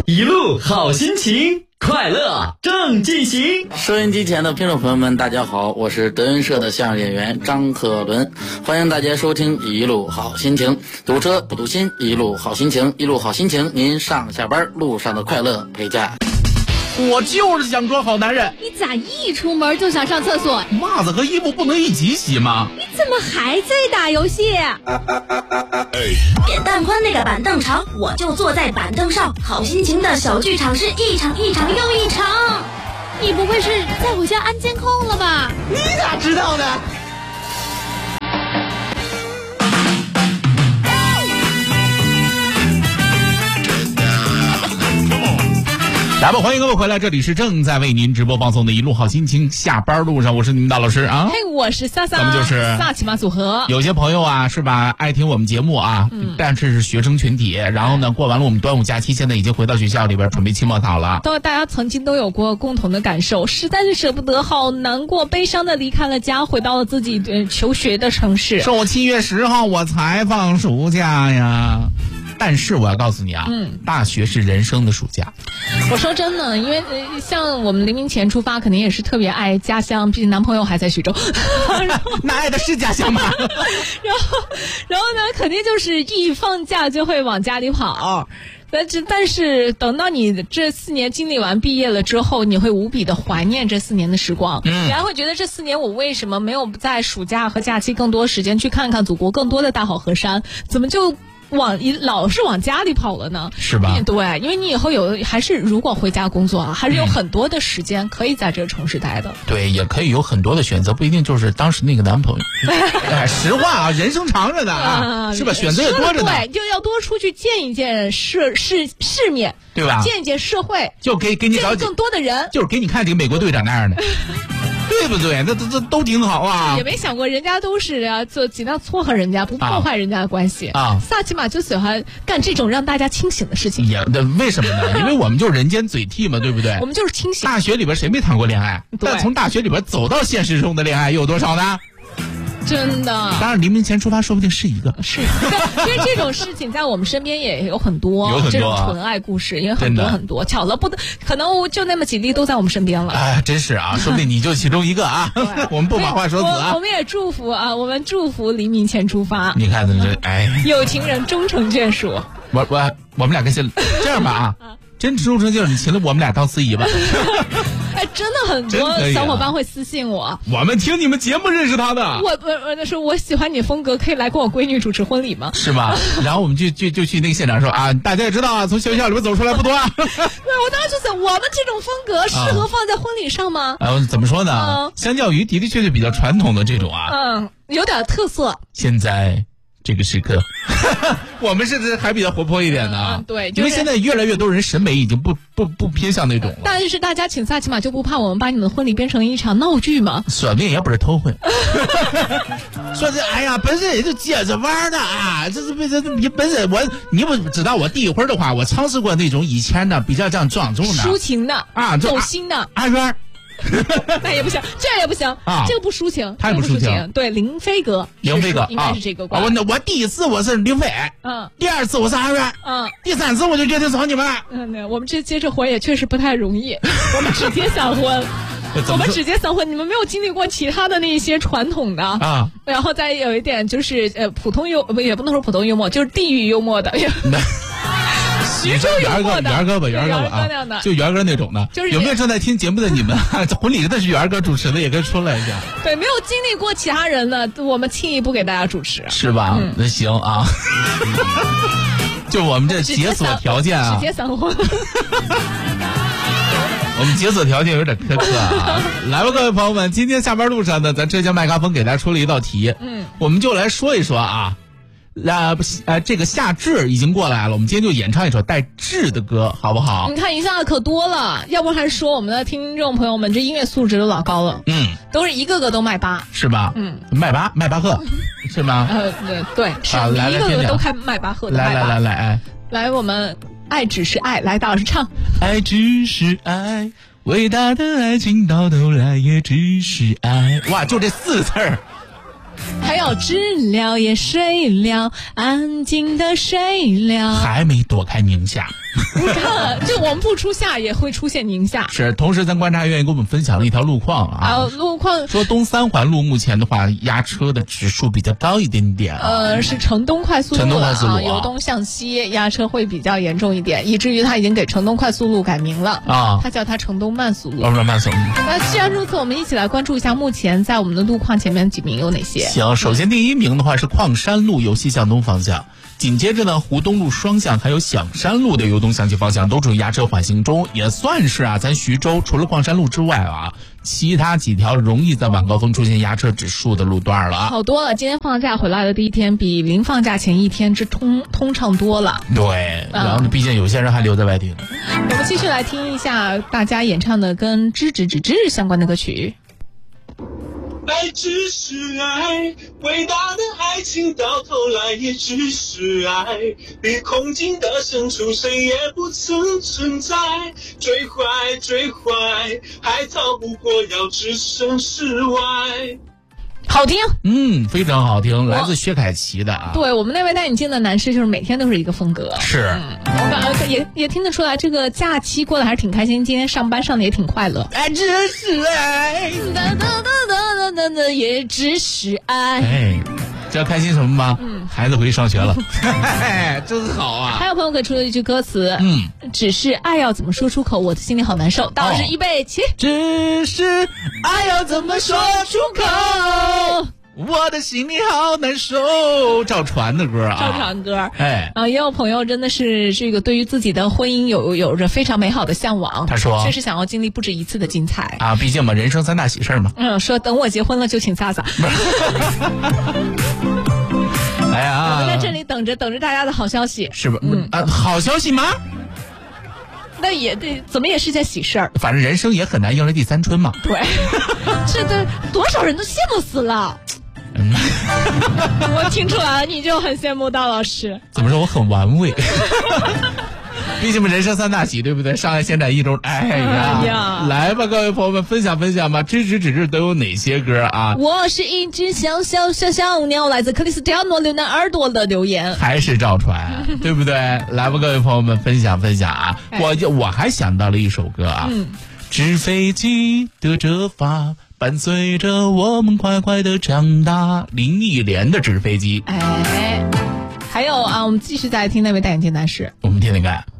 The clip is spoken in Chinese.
一路好心情，快乐正进行。 收音机前的听众朋友们，大家好，我是德云社的相声演员张克伦，欢迎大家收听一路好心情。堵车不堵心，一路好心情，一路好心情，您上下班路上的快乐陪驾。 我就是想装好男人。 你咋一出门就想上厕所？ 袜子和衣服不能一起洗吗？ 你怎么还在打游戏？ 扁担宽那个板凳长，我就坐在板凳上。好心情的小剧场是一场一场又一场。 你不会是在我家安监控了吧？ 你咋知道的？来吧，欢迎各位回来，这里是正在为您直播放送的一路好心情。下班路上，我是你们大老师啊。 嘿，我是萨萨， 咱们就是萨奇玛组合。 有些朋友啊，是吧，爱听我们节目啊，但是学生群体，然后呢，过完了我们端午假期，现在已经回到学校里边准备期末考了。 大家曾经都有过共同的感受，实在是舍不得，好难过，悲伤的离开了家，回到了自己求学的城市。 说我7月10号我才放暑假呀。但是我要告诉你啊，大学是人生的暑假。 我说真的，因为像我们黎明前出发，肯定也是特别爱家乡，毕竟男朋友还在徐州。 那爱的是家乡吗？ 然后呢，肯定就是一放假就会往家里跑。但是等到你这4年经历完毕业了之后，你会无比的怀念这4年的时光。你还会觉得这4年我为什么没有在暑假和假期更多时间去看看祖国更多的大好河山？怎么就老是往家里跑了呢？ 是吧？ 对，因为你以后还是如果回家工作啊，还是有很多的时间可以在这个城市待的。 对，也可以有很多的选择，不一定就是当时那个男朋友。实话啊，人生长着呢啊，是吧？选择也多着呢。 对，就要多出去见一见世面， 对吧？ 见一见社会， 就给你找更多的人， 就是给你看这个美国队长那样的。对不对？这都挺好啊！ 也没想过人家都是就尽量撮合人家，不破坏人家的关系啊。萨奇玛就喜欢干这种让大家清醒的事情。 为什么呢？因为我们就是人间嘴替嘛，对不对？ 我们就是清醒。 大学里边谁没谈过恋爱？但从大学里边走到现实中的恋爱又有多少呢？ 真的， 当然黎明前出发说不定是一个， 是因为这种事情在我们身边也有很多，这种纯爱故事也很多很多，巧了不得，可能就那么几例都在我们身边了。 哎，真是啊，说不定你就其中一个啊。我们不把话说死啊。 我们也祝福啊，我们祝福黎明前出发。 你看这，哎， 有情人终成眷属。 我们俩跟这样吧啊，真终成眷属，你请了我们俩当司仪吧。 哎，真的很多小伙伴会私信我。 我们听你们节目认识他的。 我说我喜欢你风格，可以来跟我闺女主持婚礼吗？ 是吧？然后我们就去那个现场说啊，大家也知道啊，从学校里面走出来不多啊。对， 我当时就想，我们这种风格适合放在婚礼上吗？ 怎么说呢？相较于的确比较传统的这种啊， 有点特色。 现在这个时刻，我们甚至还比较活泼一点的。 对， 因为现在越来越多人审美已经不偏向那种了。 但是大家请萨奇玛就不怕我们把你们的婚礼变成一场闹剧吗？ 说不定也不是头婚。说这哎呀，本身也就接着玩的啊，这是本身你不知道我第一回的话，我尝试过那种以前的比较这样庄重的、 抒情的啊， 走心的阿渊。 那也不行，这也不行啊！这个不抒情， 他也不抒情。 对，林飞哥应该是这个关。 我第一次我是林飞，第2次我是阿渊，第3次我就决定找你们。 我们这接着婚也确实不太容易，我们直接闪婚。我们直接闪婚，你们没有经历过其他的那些传统的啊，然后再有一点就是普通也不能说普通幽默，就是地域幽默的。 你说元哥吧啊，就元哥那种的。有没有正在听节目的你们？婚礼真的是元哥主持的，也可以出来一下。 对，没有经历过其他人的，我们轻易不给大家主持， 是吧？那行啊，就我们这解锁条件啊， 直接闪婚。 我们解锁条件有点苛刻啊！来吧，各位朋友们，今天下班路上呢，咱浙江麦克风给大家出了一道题，我们就来说一说啊。这个夏至已经过来了，我们今天就演唱一首带至的歌，好不好？ 你看一下可多了，要不还是说我们的听众朋友们这音乐素质都老高了，都是一个个都麦巴， 是吧？麦巴赫，是吗？ 对，是一个个都开麦巴赫的。来，我们爱只是爱，来大老师唱。 爱只是爱，伟大的爱情到头来也只是爱。哇，就这4个字儿。 还有知了也睡了，安静的睡了。 还没躲开宁夏。 你看，就我们不出夏也会出现宁夏。 是，同时咱观察员也给我们分享了一条路况啊， 路况说东三环路目前的话压车的指数比较高一点点。 是城东快速路由东向西压车会比较严重一点，以至于他已经给城东快速路改名了啊，他叫它城东慢速路。慢速路。那既然如此，我们一起来关注一下目前在我们的路况前面几名有哪些。 行，首先第一名的话是矿山路由西向东方向，紧接着呢湖东路双向还有响山路的由东向西方向都处于压车缓行中，也算是咱徐州除了矿山路之外其他几条容易在晚高峰出现压车指数的路段了。 好多了，今天放假回来的第一天比临放假前一天之通畅多了。 对，然后毕竟有些人还留在外地呢。 我们继续来听一下大家演唱的跟知相关的歌曲。 爱只是爱，伟大的爱情到头来也只是爱，比空境的深处谁也不曾存在，最坏还逃不过要置身事外。 好听， 非常好听，来自薛凯琪的对，我们那位戴眼镜的男士就是每天都是一个风格。 是， 我感觉也听得出来，这个假期过得还是挺开心，今天上班上的也挺快乐。 爱只是爱， 也只是爱。 知道开心什么吗？孩子回去上学了。真好啊！ 还有朋友给出了一句歌词，只是爱要怎么说出口，我的心里好难受。倒是预备起， 只是爱要怎么说出口，我的心里好难受。赵传的歌赵传歌。也有朋友真的是这个对于自己的婚姻有着非常美好的向往。 他说， 确实想要经历不止一次的精彩毕竟嘛，人生三大喜事嘛。 说等我结婚了就请萨萨。 哎呀， 我们在这里等着大家的好消息， 是吧？好消息吗？ 那也得怎么也是件喜事儿。 反正人生也很难迎来第三春嘛。 对，这的多少人都羡慕死了。我听出来了，你就很羡慕大老师。 怎么说？我很玩味。毕竟人生三大喜，对不对？上海先展一周，哎呀，来吧，各位朋友们，分享吧，知都有哪些歌啊？ 我是一只小鸟，来自克里斯蒂亚诺·刘南耳朵的留言， 还是赵传，对不对？来吧，各位朋友们，分享啊！我还想到了一首歌啊，纸飞机的折法伴随着我们快快的长大，林忆莲的纸飞机。 还有我们继续再听那位戴眼镜男士， 我们听听看。